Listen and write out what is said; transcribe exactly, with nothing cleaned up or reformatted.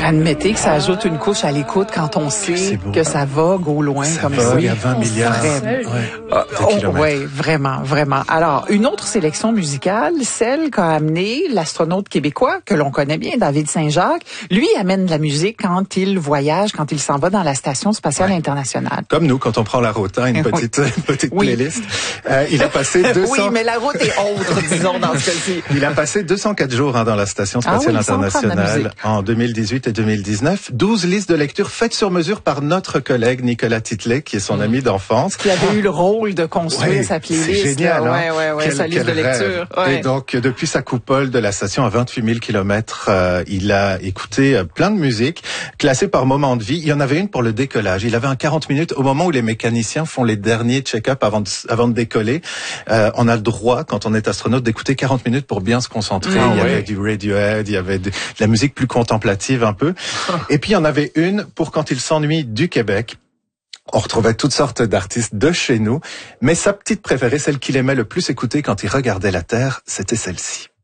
Admettez que ça ajoute une couche à l'écoute quand on sait que ça vogue au loin ça comme vogue ça. à vingt milliards Ouais. ouais, de kilomètres. Oui, vraiment, vraiment. Alors, une autre sélection musicale, celle qu'a amené l'astronaute québécois, que l'on connaît bien, David Saint-Jacques. Lui amène de la musique quand il voyage, quand il s'en va dans la Station spatiale ouais. internationale. Comme nous, quand on prend la route, hein, une petite, oui. une petite oui. playlist. Euh, il a passé deux cents... Oui, mais la route est autre, disons, dans ce cas-ci. Il a passé deux cent quatre jours hein, dans la Station spatiale ah oui, internationale en deux mille dix-huit et deux mille dix-neuf. douze listes de lecture faites sur mesure par notre collègue Nicolas Titley, qui est son mmh. ami d'enfance. Qui avait eu le rôle de construire ouais, sa playlist. C'est génial, hein? Ouais, ouais, ouais, quel, sa liste de lecture. Ouais. Et donc, depuis sa coupole de la station à vingt-huit mille kilomètres, euh, il a écouté euh, plein de musique, classée par moment de vie. Il y en avait une pour le décollage. Il avait un quarante minutes au moment où les mécaniciens font les derniers check-up avant de, avant de décoller. Euh, on a le droit, quand on est astronaute, d'écouter quarante minutes pour bien se concentrer. Ah, il y ouais. avait du Radiohead, il y avait de, de la musique plus contemplative un peu. Et puis, il y en avait une pour quand il s'ennuie du Québec. On retrouvait toutes sortes d'artistes de chez nous, mais sa petite préférée, celle qu'il aimait le plus écouter quand il regardait la Terre, c'était celle-ci.